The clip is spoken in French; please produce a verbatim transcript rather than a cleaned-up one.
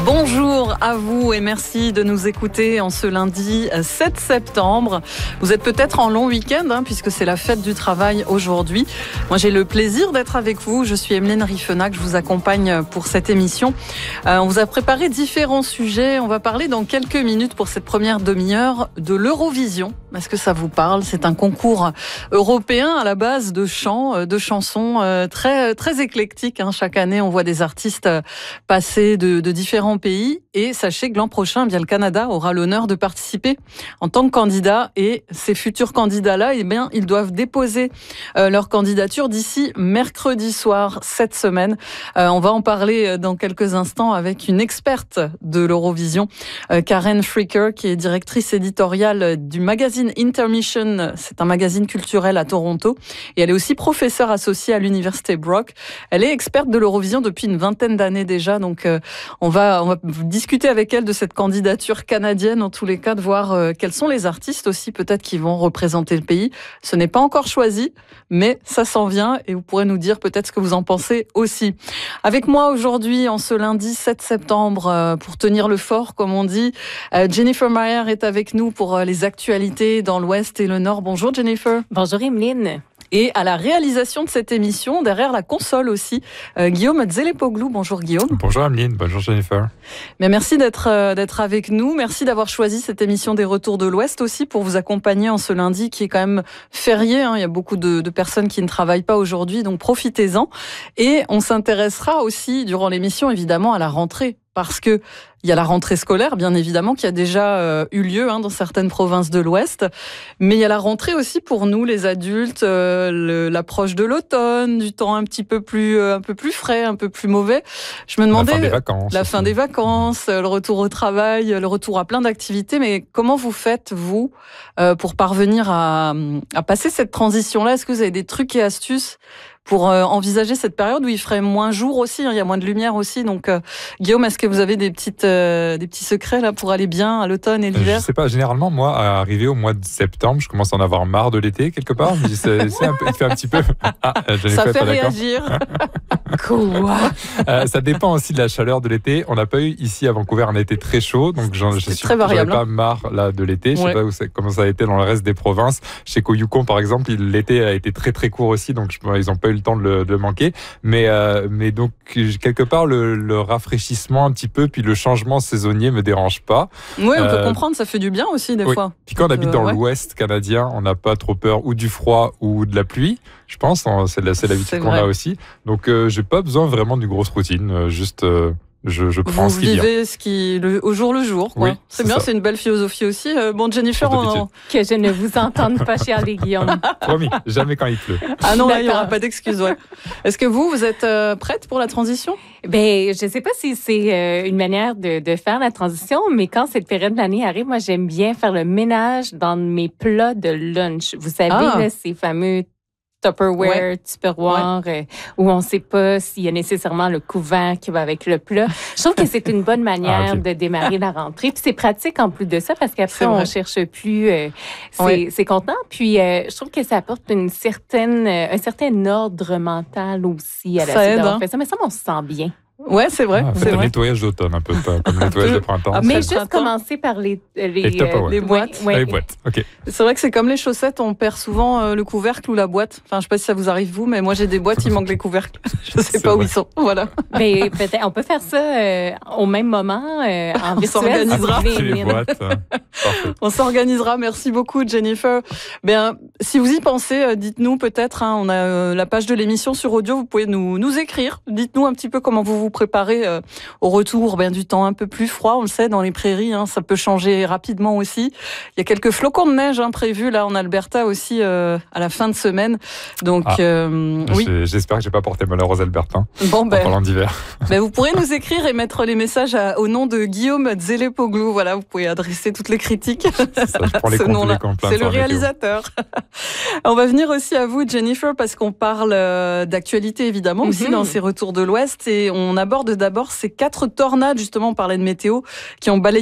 Bonjour à vous et merci de nous écouter en ce lundi sept septembre. Vous êtes peut-être en long week-end hein, puisque c'est la fête du travail aujourd'hui. Moi j'ai le plaisir d'être avec vous. Je suis Emeline Riffenac, je vous accompagne pour cette émission. Euh, on vous a préparé différents sujets. On va parler dans quelques minutes pour cette première demi-heure de l'Eurovision. Est-ce que ça vous parle? C'est un concours européen à la base de chants, de chansons très, très éclectiques. Hein. Chaque année on voit des artistes passer de, de différents pays et sachez que l'an prochain, eh bien, le Canada aura l'honneur de participer en tant que candidat et ces futurs candidats-là, eh bien, ils doivent déposer euh, leur candidature d'ici mercredi soir cette semaine. Euh, on va en parler dans quelques instants avec une experte de l'Eurovision, euh, Karen Fricker, qui est directrice éditoriale du magazine Intermission. C'est un magazine culturel à Toronto et elle est aussi professeure associée à l'université Brock. Elle est experte de l'Eurovision depuis une vingtaine d'années déjà, donc euh, on va on va discuter avec elle de cette candidature canadienne, en tous les cas, de voir euh, quels sont les artistes aussi peut-être qui vont représenter le pays. Ce n'est pas encore choisi, mais ça s'en vient et vous pourrez nous dire peut-être ce que vous en pensez aussi. Avec moi aujourd'hui, en ce lundi sept septembre, euh, pour tenir le fort, comme on dit, euh, Jennifer Mayer est avec nous pour euh, les actualités dans l'Ouest et le Nord. Bonjour Jennifer. Bonjour Emeline. Et à la réalisation de cette émission, derrière la console aussi, euh, Guillaume Dzelepoglou. Bonjour Guillaume. Bonjour Ameline, bonjour Jennifer. Mais merci d'être euh, d'être avec nous. Merci d'avoir choisi cette émission des Retours de l'Ouest aussi pour vous accompagner en ce lundi qui est quand même férié. Hein. Il y a beaucoup de, de personnes qui ne travaillent pas aujourd'hui, donc profitez-en. Et on s'intéressera aussi durant l'émission évidemment à la rentrée. Parce que il y a la rentrée scolaire, bien évidemment, qui a déjà euh, eu lieu hein, dans certaines provinces de l'Ouest. Mais il y a la rentrée aussi pour nous, les adultes, euh, le, l'approche de l'automne, du temps un petit peu plus, euh, un peu plus frais, un peu plus mauvais. Je me demandais... La fin des vacances. La fin des vacances, le retour au travail, le retour à plein d'activités. Mais comment vous faites, vous, euh, pour parvenir à, à passer cette transition-là? Est-ce que vous avez des trucs et astuces pour euh, envisager cette période où il ferait moins jour aussi, hein, il y a moins de lumière aussi. Donc, euh, Guillaume, est-ce que vous avez des petites, euh, des petits secrets là pour aller bien à l'automne et l'hiver? Je sais pas. Généralement, moi, arrivé au mois de septembre, je commence à en avoir marre de l'été quelque part. Je me dis, c'est, c'est un peu, il fait un petit peu. Ah, ça fait réagir. Quoi? euh, Ça dépend aussi de la chaleur de l'été. On n'a pas eu ici à Vancouver un été très chaud, donc j'en, je suis, très variable. J'avais pas marre là de l'été. Je ouais. sais pas où c'est, comment ça a été dans le reste des provinces. Je sais qu'au Yukon, par exemple, l'été a été très très court aussi, donc je, ils ont pas eu le temps de le, de le manquer. Mais euh, mais donc quelque part le, le rafraîchissement un petit peu, puis le changement saisonnier me dérange pas. Oui, on euh, peut comprendre, ça fait du bien aussi des oui. fois. Puis quand on habite dans euh, ouais. l'Ouest canadien, on n'a pas trop peur ou du froid ou de la pluie. Je pense, c'est, la, c'est l'habitude c'est qu'on vrai. a aussi. Donc euh, j'ai pas besoin vraiment d'une grosse routine, euh, juste. Euh, Je, je prends Vous ce qui vient. vivez ce qui, le, au jour le jour. Quoi. Oui, c'est, c'est bien, ça. C'est une belle philosophie aussi. Euh, bon, Jennifer, on... que je ne vous entende pas chialer, Guillaume. Promis, jamais quand il pleut. Ah non, là, il n'y aura pas d'excuses. Ouais. Est-ce que vous, vous êtes euh, prête pour la transition? Ben, je ne sais pas si c'est euh, une manière de, de faire la transition, mais quand cette période de l'année arrive, moi, j'aime bien faire le ménage dans mes plats de lunch. Vous savez, ah. là, ces fameux Tupperware, ouais. Tupperware, ouais. euh, où on ne sait pas s'il y a nécessairement le couvert qui va avec le plat. Je trouve que c'est une bonne manière ah, okay. de démarrer la rentrée. Puis c'est pratique en plus de ça parce qu'après, on ne cherche plus euh, ces, ouais. ces contenants. Puis euh, je trouve que ça apporte une certaine, euh, un certain ordre mental aussi à la suite d'avoir fait ça. Mais ça, on se sent bien. Ouais, c'est vrai. Ah, c'est le vrai. nettoyage d'automne, un peu comme le nettoyage de printemps. Ah, mais juste printemps. Commencer par les les, les, euh, les boîtes. Ouais. Les boîtes. Ok. C'est vrai que c'est comme les chaussettes, on perd souvent euh, le couvercle ou la boîte. Enfin, je sais pas si ça vous arrive vous, mais moi j'ai des boîtes, il manque les couvercles. Je sais c'est pas vrai. Où ils sont. Voilà. Mais peut-être on peut faire ça euh, au même moment euh, en on virtuel. S'organisera. Les boîtes. Euh, on s'organisera. Merci beaucoup, Jennifer. Bien, si vous y pensez, euh, dites-nous peut-être. Hein, on a euh, la page de l'émission sur audio. Vous pouvez nous nous écrire. Dites-nous un petit peu comment vous vous préparez. Euh, Au retour ben, du temps un peu plus froid, on le sait, dans les prairies, hein, ça peut changer rapidement aussi. Il y a quelques flocons de neige hein, prévus là en Alberta aussi euh, à la fin de semaine. Donc, ah, euh, oui. J'espère que j'ai pas porté malheur aux Albertains bon, ben, en parlant d'hiver. Ben, vous pourrez nous écrire et mettre les messages à, au nom de Guillaume Dzelepoglou. Voilà, vous pouvez adresser toutes les critiques. C'est ça, je prends les comptes, C'est le réalisateur. On va venir aussi à vous, Jennifer, parce qu'on parle d'actualité évidemment mm-hmm. aussi dans ces retours de l'Ouest et on aborde d'abord ces quatre tornades, justement, on parlait de météo, qui ont balayé